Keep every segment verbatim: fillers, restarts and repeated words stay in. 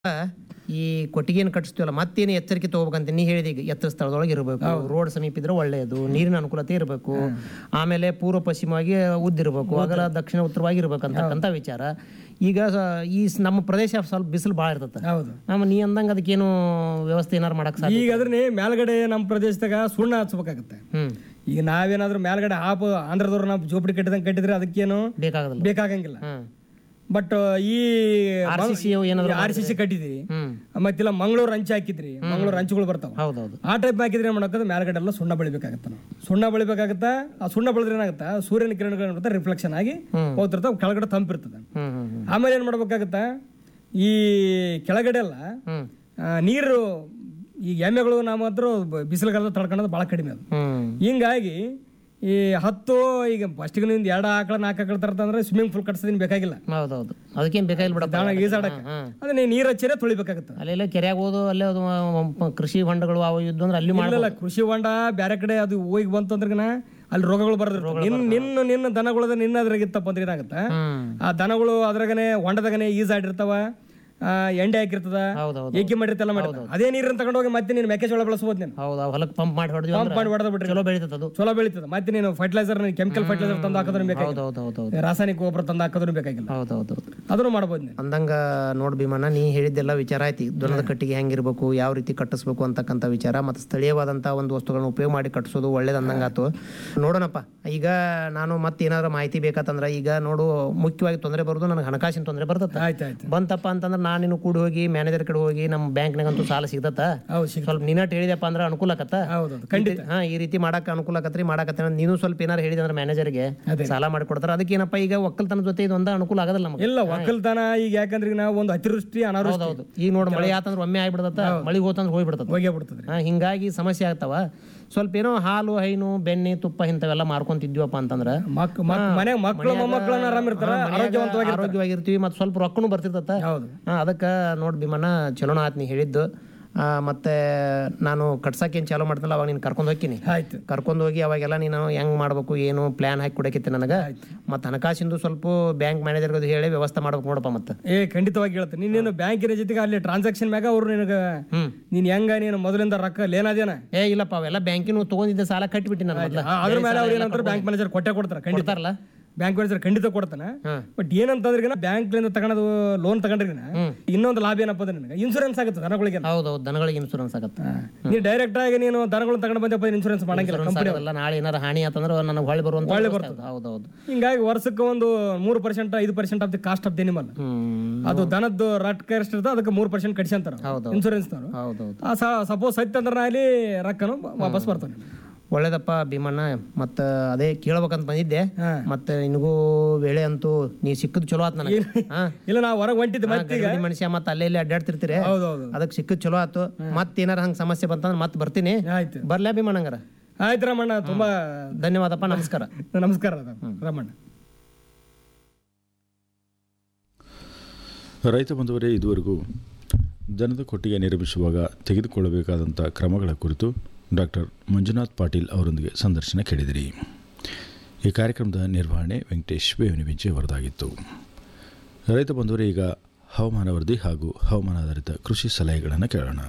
ಈ ಕೊಟ್ಟಿಗೆಯನ್ನು ಕಟ್ಟಿಸ್ತೀವಲ್ಲ ಮತ್ತೇನು ಎಚ್ಚರಿಕೆ ತಗೋಬೇಕಂತ ನೀ ಹೇಳಿದ ಈಗ ಎತ್ತರ ಸ್ಥಳದೊಳಗೆ ಇರಬೇಕು, ರೋಡ್ ಸಮೀಪ ಇದ್ರೆ ಒಳ್ಳೆಯದು, ನೀರಿನ ಅನುಕೂಲತೆ ಇರಬೇಕು, ಆಮೇಲೆ ಪೂರ್ವ ಪಶ್ಚಿಮವಾಗಿ ಉದ್ದಿರಬೇಕು, ಅಗಲ ದಕ್ಷಿಣ ಉತ್ತರವಾಗಿ ಇರ್ಬೇಕಂತಕ್ಕಂಥ ವಿಚಾರ. ಈಗ ಈ ನಮ್ಮ ಪ್ರದೇಶ ಸ್ವಲ್ಪ ಬಿಸಿಲು ಭಾಳ ಇರ್ತದೆ. ಹೌದು. ನಮ್ಮ ನೀ ಅಂದಂಗೆ ಅದಕ್ಕೇನು ವ್ಯವಸ್ಥೆ ಏನಾರು ಮಾಡಕ್ ಸಾಧ್ಯ? ಈಗ ಅದ್ರ ಮೇಲ್ಗಡೆ ನಮ್ಮ ಪ್ರದೇಶದಾಗ ಸುಣ್ಣ ಹಚ್ಬೇಕಾಗತ್ತೆ. ಹ್ಮ್ ಈಗ ನಾವೇನಾದ್ರೂ ಮೇಲ್ಗಡೆ ಹಾಪು ಆಂಧ್ರದವ್ರು ನಾವು ಜೋಪಡಿ ಕಟ್ಟಿದಂಗೆ ಕಟ್ಟಿದ್ರೆ ಅದಕ್ಕೇನು ಬೇಕಾಗಲ್ಲ ಬೇಕಾಗಂಗಿಲ್ಲ. ಬಟ್ ಈ ಆರ್ ಸಿ ಸಿ ಏನಾದ್ರು ಆರ್ ಸಿ ಸಿ ಕಟ್ಟಿದ್ರಿ, ಮತ್ತಿಲ್ಲ ಮಂಗಳೂರು ಹಂಚಿ ಹಾಕಿದ್ರಿ, ಮಂಗಳೂರು ಹಂಚುಗಳು ಬರ್ತಾವ. ಹೌದೌದು. ಆ ಟೈಪ್ ಹಾಕಿದ್ರೆ ಏನ್ ಮಾಡಕ್ಕೆ ಮೇಲ್ಗಡೆ ಎಲ್ಲ ಸುಣ್ಣ ಬೆಳಿಬೇಕಾಗತ್ತ. ನಾವು ಸುಣ್ಣ ಬೆಳಿಬೇಕಾಗತ್ತ. ಆ ಸುಣ್ಣ ಬೆಳೆದ್ರೆ ಏನಾಗತ್ತ, ಸೂರ್ಯನ ಕಿರಣಗಳು ರಿಫ್ಲೆಕ್ಷನ್ ಆಗಿ ಹೋಗ್ತಿರ್ತಾವ, ಕೆಳಗಡೆ ತಂಪಿರ್ತದೆ. ಆಮೇಲೆ ಏನ್ ಮಾಡ್ಬೇಕಾಗತ್ತ, ಈ ಕೆಳಗಡೆ ಎಲ್ಲ ನೀರು ಈ ಎಮ್ಮೆಗಳು ನಮ್ಮ ಹತ್ರ ಬಿಸಿಲುಗಾಲದ ತಡ್ಕೊಳ್ಳೋದು ಬಹಳ ಕಡಿಮೆ ಅದು. ಹಿಂಗಾಗಿ ಈ ಹತ್ತು ಈಗ ಫಸ್ಟಿಗೆ ನಿಂದ ಎರಡು ಆಕಳ ನಾಲ್ಕು ಆಕಳ ತರ್ತಂದ್ರೆ ಸ್ವಿಮ್ಮಿಂಗ್ ಪೂಲ್ ಕಟ್ಸೋದಿನ ಬೇಕಾಗಿಲ್ಲ. ಹೌದೌದು, ಅದಕ್ಕೇನು ಬೇಕಾಗಿಲ್ಲ ಬಿಡಪ್ಪ. ಈಸಾಡಕ್ಕೆ ಅದೇ ನೀ ನೀರು ಹಚ್ಚಿರೇ ತೊಳಿಬೇಕಾಗತ್ತೆ. ಅಲ್ಲೆಲ್ಲ ಕೆರೆಯಾಗ ಹೋದು ಅಲ್ಲೇ ಅದು ಕೃಷಿ ಹೊಂಡಗಳು ಅವು ಇದ್ದು ಅಂದ್ರೆ ಅಲ್ಲಿ ಮಾಡಲ್ಲ. ಕೃಷಿ ಹೊಂಡ ಬೇರೆ ಕಡೆ ಅದು ಹೋಗಿ ಬಂತು ಅಂದ್ರೆ ಅಲ್ಲಿ ರೋಗಗಳು ಬರೋದ್ರ. ನಿನ್ನ ನಿನ್ನ ನಿನ್ನ ದನಗಳದ ನಿನ್ನ ಅದ್ರಾಗಿತ್ತಪ್ಪ ಅಂದ್ರೆ ಏನಾಗತ್ತ, ಆ ದನಗಳು ಅದ್ರಾಗನೆ ಹೊಂಡದಾಗನೆ ಈಸಾಡಿರ್ತಾವ, ಎಂಡೆ ಹಾಕಿರ್ತದ, ಏಕಿ ಮಾಡಿರ್ತೆಲ್ಲ ಮಾಡಿರ್ತದ. ಅದೇ ನೀರನ್ನ ತಗೊಂಡು ಹೋಗಿ ಮತ್ತೆ ನೀನು ಮೆಕ್ಕೆಜೋಳ ಬಳಸಬಹುದು. ನೀನು ಹೌದಾ, ಹೊಲಕ್ಕೆ ಪಂಪ್ ಮಾಡಿ ಹೊಡೆದು ಪಂಪ್ ಮಾಡಿ ಹೊಡೆದ ಬಿಟ್ರೆ ಚಲೋ ಬೆಳೀತದ. ಅದು ಚಲೋ ಬೆಳೀತದ. ಮತ್ತೆ ನೀನು ಫರ್ಟಿಲೈಸರ್ ಕೆಮಿಕಲ್ ಫರ್ಟಿಲೈಸರ್ ತಂದು ಹಾಕೋದ್ರ ಬೇಕಾಗಿಲ್ಲ, ರಾಸಾಯನಿಕ ಗೊಬ್ಬರ ತಂದು ಹಾಕೋದ್ರ ಬೇಕಾಗಿಲ್ಲ. ಹೌದೌದು, ಅದನ್ನು ಮಾಡಬಹುದು ನೀನು. ಅಂದಂಗ ನೋಡ್ ಭೀಮಣ್ಣ, ನೀ ಹೇಳಿದ್ದೆಲ್ಲ ವಿಚಾರ ಐತಿ. ದೊಣ್ಣದ ಕಟ್ಟಿಗೆ ಹೆಂಗಿರ್ಬೇಕು, ಯಾವ ರೀತಿ ಕಟ್ಟಿಸ್ಬೇಕು ಅಂತಕ್ಕಂಥ ವಿಚಾರ, ಮತ್ತೆ ಸ್ಥಳೀಯವಾದಂತಹ ಒಂದು ವಸ್ತುಗಳನ್ನ ಉಪಯೋಗ ಮಾಡಿ ಕಟ್ಟಿಸೋದು ಒಳ್ಳೇದು ಅಂದಂಗಾತು. ನೋಡೋಣಪ್ಪ, ಈಗ ನಾನು ಮತ್ತೆ ಏನಾದ್ರು ಮಾಹಿತಿ ಬೇಕಂತಂದ್ರೆ, ಈಗ ನೋಡು ಮುಖ್ಯವಾಗಿ ತೊಂದರೆ ಬರೋದು ನನಗೆ ಹಣಕಾಸಿನ ತೊಂದರೆ ಬರ್ತದೆ. ಆಯ್ತಾಯ್ತು ಬಂತಪ್ಪ ಅಂತಂದ್ರೆ ನಾನು ನೀನು ಕೂಡ ಹೋಗಿ ಮ್ಯಾನೇಜರ್ ಕಡೆ ಹೋಗಿ ನಮ್ಮ ಬ್ಯಾಂಕ್ನಾಗಂತೂ ಸಾಲ ಸಿಗ್ತತ್ತ. ಸ್ವಲ್ಪ ನೀನಟ್ ಹೇಳಿದಪ್ಪ ಅಂದ್ರೆ ಅನುಕೂಲ ಆಕತ್ತ. ಖಂಡಿತ ಹಾ, ಈ ರೀತಿ ಮಾಡಕ್ ಅನುಕೂಲ ಆಕತ್ರಿ, ಮಾಡಾಕತ್ತ. ನೀನು ಸ್ವಲ್ಪ ಏನಾರು ಹೇಳಿದೆ ಅಂದ್ರೆ ಮ್ಯಾನೇಜರ್ಗೆ ಸಾಲ ಮಾಡಿ ಕೊಡ್ತಾರ. ಅದಕ್ಕೇನಪ್ಪ, ಈಗ ಒಕ್ಕಲ್ತನ ಜೊತೆ ಇದೊಂದ ಅನುಕೂಲ ಆಗೋದಿಲ್ಲ ನಮಗೆ. ಇಲ್ಲ ಒಕ್ಕಲ್ತನ ಈಗ ಯಾಕಂದ್ರೆ ನಾವು ಒಂದು ಅತಿವೃಷ್ಟಿ ಅನಾವೃಷ್ಟಿ. ಹೌದು, ಈಗ ನೋಡಿ ಮಳೆ ಆತಂದ್ರೆ ಒಮ್ಮೆ ಆಗ್ಬಿಡ್ತತ್ತ, ಮಳೆ ಹೋತಂದ್ರೆ ಹೋಗ್ಬಿಡ್ತದ, ಹೋಗೇ ಬಿಡ್ತದ್ರಿ. ಹಾ, ಹಿಂಗಾಗಿ ಸಮಸ್ಯೆ ಆಗ್ತಾವ. ಸ್ವಲ್ಪ ಏನೋ ಹಾಲು ಹೈನು ಬೆಣ್ಣೆ ತುಪ್ಪ ಇಂಥವೆಲ್ಲ ಮಾರ್ಕೊಂತಿದ್ವಪ್ಪ ಅಂತಂದ್ರ ಮನೆ ಮಕ್ಕಳು ಮೊಮ್ಮಕ್ಕಳನ್ನ ಆರಾಮ ಇರ್ತಾರ, ಆರೋಗ್ಯವಾಗಿರ್ತೀವಿ, ಮತ್ತೆ ಸ್ವಲ್ಪ ರೊಕ್ಕನು ಬರ್ತಿರ್ತತ್ತ. ಅದಕ್ಕ ನೋಡ್ ಭೀಮಣ್ಣ, ಚಲೋನ ಆತ್ ನೀ ಹೇಳಿದ್ದು. ಮತ್ತೆ ನಾನು ಕಟ್ಸಾಕೇನು ಚಾಲೂ ಮಾಡ್ತಲ್ಲ, ಅವಾಗ ನೀನು ಕರ್ಕೊಂಡು ಹೋಗ್ತೀನಿ. ಆಯ್ತು, ಕರ್ಕೊಂಡು ಹೋಗಿ ಅವಾಗೆಲ್ಲ ನೀನು ಹೆಂಗ್ ಮಾಡ್ಬೇಕು ಏನು ಪ್ಲಾನ್ ಹಾಕಿ ಕೊಡಕಿತ್ತೆ ನನಗೆ. ಮತ್ತೆ ಹಣಕಾಸಿಂದು ಸ್ವಲ್ಪ ಬ್ಯಾಂಕ್ ಮ್ಯಾನೇಜರ್ಗೆ ಹೇಳಿ ವ್ಯವಸ್ಥೆ ಮಾಡ್ಬೇಕು ನೋಡಪ್ಪ. ಮತ್ತೆ ಏ ಖಂಡಿತವಾಗಿ ಹೇಳ್ತೀನಿ. ನೀನು ಬ್ಯಾಂಕಿನ ಜೊತೆಗೆ ಅಲ್ಲಿ ಟ್ರಾನ್ಸಾಕ್ಷನ್ ಮ್ಯಾಗ ಅವ್ರು ನಿನಗೆ ನೀನ್ ಹೆಂಗ ನೀನು ಮೊದಲಿಂದ ರೊಕ್ಕ ಲೇನಾದೇನ? ಏ ಇಲ್ಲಪ್ಪ, ಅವೆಲ್ಲ ಬ್ಯಾಂಕಿನ ತಗೊಂಡಿದ್ದೆ ಸಾಲ ಕಟ್ಟಿಬಿಟ್ಟು ನಾನು ಅದ್ರ ಮೇಲೆ ಅವ್ರು ಏನಂತಾರೆ, ಬ್ಯಾಂಕ್ ಮ್ಯಾನೇಜರ್ ಕೊಟ್ಟೆ ಕೊಡ್ತಾರೆ. ಖಂಡಿತಾರಲ್ಲ, ಬ್ಯಾಂಕ್ ಮ್ಯಾನೇಜರ್ ಖಂಡಿತ ಕೊಡ್ತಾನೆ. ಬಟ್ ಏನಂತಂದ್ರೆ ಬ್ಯಾಂಕ್ ತಗೊಂಡು ಲೋನ್ ತಗೊಂಡ್ರಿ ಇನ್ನೊಂದು ಲಾಭ ಏನಪ್ಪ ಅಂದ್ರೆ ನಿನಗೆ ಇನ್ಶೂರೆನ್ಸ್ ಆಗುತ್ತೆ ದನಗಳಿಗೆ. ಹೌದೌದು, ದನಗಳಿಗೆ ಇನ್ಶೂರೆನ್ಸ್ ಆಗುತ್ತೆ. ನೀವು ಡೈರೆಕ್ಟ್ ಆಗಿ ನೀನು ದನಗಳು ತಗೊಂಡು ಬಂದಪ್ಪ ಇನ್ಶೂರೆನ್ಸ್ ಮಾಡಂಗಿಲ್ಲ ಕಂಪನಿ. ನಾಳೆ ಏನಾರು ಹಾನಿ ಆತಂದ್ರೆ ನನಗೆ ಹೊಳ್ಳಿ ಬರುವಂತ ಹೊಳ್ಳಿ ಬರ್ತದೆ. ಹೌದೌದು. ಹಿಂಗಾಗಿ ವರ್ಷಕ್ಕೆ ಒಂದು ಮೂರು ಪರ್ಸೆಂಟ್ ಐದು percent of the cost of the animal, ಅದು ದನದ್ದು ರೊಕ್ಕ ಎಷ್ಟು ಇರ್ತದೆ ಅದಕ್ಕೆ ಮೂರು ಪರ್ಸೆಂಟ್ ಕಡಿಸಂತಾರ ಇನ್ಶೂರೆನ್ಸ್ ನವರು. ಸಪೋಸ್ ಸತ್ಯ ಅಂದ್ರೆ ಅಲ್ಲಿ ರೊಕ್ಕನು ವಾಪಸ್ ಬರ್ತಾನೆ. ಒಳ್ಳೇದಪ್ಪ ಭೀಮಣ್ಣ. ಮತ್ತು ಅದೇ ಕೇಳ್ಬೇಕಂತ ಬಂದಿದ್ದೆ, ಮತ್ತೆ ನಿನಗೂ ವೇಳೆ ಅಂತೂ ನೀ ಸಿಕ್ಕದ್ ಚಲೋ ಆತ್ ನನಗೆ. ಇಲ್ಲ, ನಾವು ಹೊರಗೆ ಹೊಂಟಿದ್ದೆ ಮನುಷ್ಯ, ಮತ್ತೆ ಅಲ್ಲೇ ಇಲ್ಲಿ ಅಡ್ಡಾಡ್ತಿರ್ತೀರಿ, ಅದಕ್ಕೆ ಸಿಕ್ಕದ್ ಚಲೋ ಆತು. ಮತ್ತೆ ಏನಾರ ಹಂಗೆ ಸಮಸ್ಯೆ ಬಂತಂದ್ರೆ ಮತ್ತೆ ಬರ್ತೀನಿ. ಬರ್ಲಾ ಭೀಮಣ್ಣಂಗಾರ? ಆಯ್ತು ರಮಣ್ಣ, ತುಂಬಾ ಧನ್ಯವಾದಪ್ಪ. ನಮಸ್ಕಾರ. ನಮಸ್ಕಾರ ರಮಣ್ಣ. ರೈತ ಬಂಧುವರೇ, ಇದುವರೆಗೂ ದನದ ಕೊಟ್ಟಿಗೆ ನಿರ್ಮಿಸುವಾಗ ತೆಗೆದುಕೊಳ್ಳಬೇಕಾದಂಥ ಕ್ರಮಗಳ ಕುರಿತು ಡಾಕ್ಟರ್ ಮಂಜುನಾಥ್ ಪಾಟೀಲ್ ಅವರೊಂದಿಗೆ ಸಂದರ್ಶನ ಕೇಳಿದಿರಿ. ಈ ಕಾರ್ಯಕ್ರಮದ ನಿರ್ವಹಣೆ ವೆಂಕಟೇಶ್ ಬೇವಿನಬಿಂಚೆ ಅವರದಾಗಿತ್ತು. ರೈತ ಬಂಧುವರೇ, ಈಗ ಹವಾಮಾನ ವರದಿ ಹಾಗೂ ಹವಾಮಾನಾಧಾರಿತ ಕೃಷಿ ಸಲಹೆಗಳನ್ನು ಕೇಳೋಣ.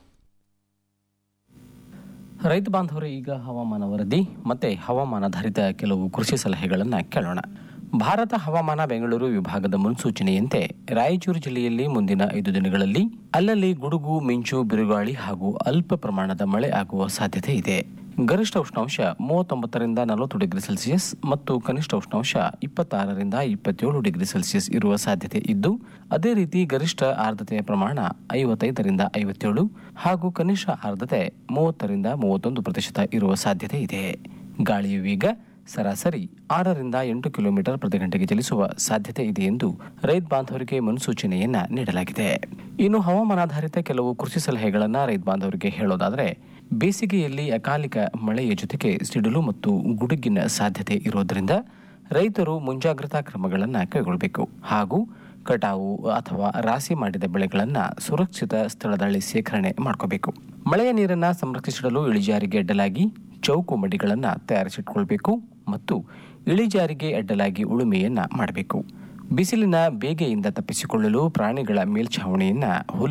ರೈತ ಬಾಂಧವರು, ಈಗ ಹವಾಮಾನ ವರದಿ ಮತ್ತು ಹವಾಮಾನಾಧಾರಿತ ಕೆಲವು ಕೃಷಿ ಸಲಹೆಗಳನ್ನು ಕೇಳೋಣ. ಭಾರತ ಹವಾಮಾನ ಬೆಂಗಳೂರು ವಿಭಾಗದ ಮುನ್ಸೂಚನೆಯಂತೆ ರಾಯಚೂರು ಜಿಲ್ಲೆಯಲ್ಲಿ ಮುಂದಿನ ಐದು ದಿನಗಳಲ್ಲಿ ಅಲ್ಲಲ್ಲಿ ಗುಡುಗು, ಮಿಂಚು, ಬಿರುಗಾಳಿ ಹಾಗೂ ಅಲ್ಪ ಪ್ರಮಾಣದ ಮಳೆ ಆಗುವ ಸಾಧ್ಯತೆ ಇದೆ. ಗರಿಷ್ಠ ಉಷ್ಣಾಂಶ ಮೂವತ್ತೊಂಬತ್ತರಿಂದ ನಲವತ್ತು ಡಿಗ್ರಿ ಸೆಲ್ಸಿಯಸ್ ಮತ್ತು ಕನಿಷ್ಠ ಉಷ್ಣಾಂಶ ಇಪ್ಪತ್ತಾರರಿಂದ ಇಪ್ಪತ್ತೇಳು ಡಿಗ್ರಿ ಸೆಲ್ಸಿಯಸ್ ಇರುವ ಸಾಧ್ಯತೆ ಇದ್ದು, ಅದೇ ರೀತಿ ಗರಿಷ್ಠ ಆರ್ದ್ರತೆಯ ಪ್ರಮಾಣ ಐವತ್ತೈದರಿಂದ ಐವತ್ತೇಳು ಹಾಗೂ ಕನಿಷ್ಠ ಆರ್ದ್ರತೆ ಮೂವತ್ತರಿಂದ ಮೂವತ್ತೊಂದು ಪ್ರತಿಶತ ಇರುವ ಸಾಧ್ಯತೆ ಇದೆ. ಗಾಳಿಯ ವೇಗ ಸರಾಸರಿ ಆರರಿಂದ ಎಂಟು ಕಿಲೋಮೀಟರ್ ಪ್ರತಿ ಗಂಟೆಗೆ ಚಲಿಸುವ ಸಾಧ್ಯತೆ ಇದೆ ಎಂದು ರೈತ ಬಾಂಧವರಿಗೆ ಮುನ್ಸೂಚನೆಯನ್ನ ನೀಡಲಾಗಿದೆ. ಇನ್ನು ಹವಾಮಾನಾಧಾರಿತ ಕೆಲವು ಕೃಷಿ ಸಲಹೆಗಳನ್ನು ರೈತ ಬಾಂಧವರಿಗೆ ಹೇಳೋದಾದರೆ, ಬೇಸಿಗೆಯಲ್ಲಿ ಅಕಾಲಿಕ ಮಳೆಯ ಜೊತೆಗೆ ಸಿಡಿಲು ಮತ್ತು ಗುಡುಗಿನ ಸಾಧ್ಯತೆ ಇರೋದರಿಂದ ರೈತರು ಮುಂಜಾಗ್ರತಾ ಕ್ರಮಗಳನ್ನು ಕೈಗೊಳ್ಳಬೇಕು ಹಾಗೂ ಕಟಾವು ಅಥವಾ ರಾಶಿ ಮಾಡಿದ ಬೆಳೆಗಳನ್ನು ಸುರಕ್ಷಿತ ಸ್ಥಳದಲ್ಲಿ ಶೇಖರಣೆ ಮಾಡ್ಕೋಬೇಕು. ಮಳೆಯ ನೀರನ್ನು ಸಂರಕ್ಷಿಸಿಡಲು ಇಳಿಜಾರಿಗೆ ಅಡ್ಡಲಾಗಿ ಚೌಕು ಮಡಿಗಳನ್ನು ತಯಾರಿಸಿಟ್ಕೊಳ್ಬೇಕು ಮತ್ತು ಇಳಿಜಾರಿಗೆ ಅಡ್ಡಲಾಗಿ ಉಳುಮೆಯನ್ನ ಮಾಡಬೇಕು. ಬಿಸಿಲಿನ ಬೇಗೆಯಿಂದ ತಪ್ಪಿಸಿಕೊಳ್ಳಲು ಪ್ರಾಣಿಗಳ ಮೇಲ್ಛಾವಣಿಯನ್ನ ಹುಲ್ಲು